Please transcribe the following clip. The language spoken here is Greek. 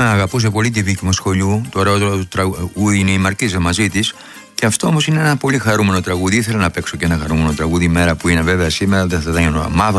Αγαπούσε πολύ τη Βίκη Μοσχολιού. Το ωραίο τραγούδι είναι η Μαρκίζα μαζί της. Και αυτό όμως είναι ένα πολύ χαρούμενο τραγούδι. Ήθελα να παίξω και ένα χαρούμενο τραγούδι, η μέρα που είναι βέβαια σήμερα, δεν θα ήταν μαύρα